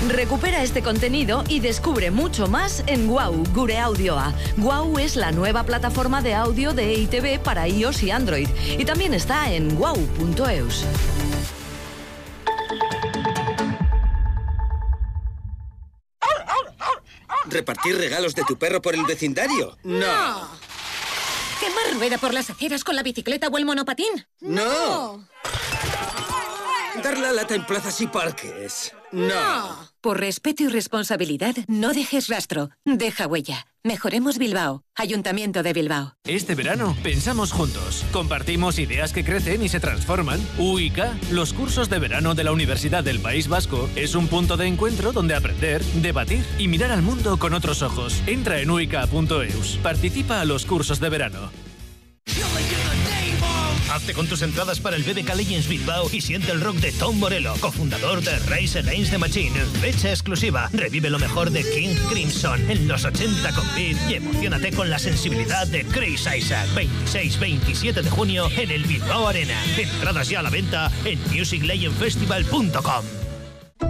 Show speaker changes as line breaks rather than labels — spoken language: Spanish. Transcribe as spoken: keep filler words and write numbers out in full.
Recupera este contenido y descubre mucho más en Wow, Gure Audioa. Wow es la nueva plataforma de audio de E I Te Be para iOS y Android. Y también está en wow punto eus.
¿Repartir regalos de tu perro por el vecindario? ¡No!
¿Quemar rueda por las aceras con la bicicleta o el monopatín?
¡No! ¿Dar la lata en plazas y parques? ¡No!
Por respeto y responsabilidad, no dejes rastro, deja huella. Mejoremos Bilbao. Ayuntamiento de Bilbao.
Este verano pensamos juntos. Compartimos ideas que crecen y se transforman. U I K, los cursos de verano de la Universidad del País Vasco, es un punto de encuentro donde aprender, debatir y mirar al mundo con otros ojos. Entra en u i k punto eus. Participa a los cursos de verano.
Hazte con tus entradas para el B B K Legends Bilbao y siente el rock de Tom Morello, cofundador de Rise Against the Machine. Fecha exclusiva. Revive lo mejor de King Crimson en los ochenta con Beat y emocionate con la sensibilidad de Chris Isaac. veintiséis veintisiete de junio en el Bilbao Arena. Entradas ya a la venta en music legend festival punto com.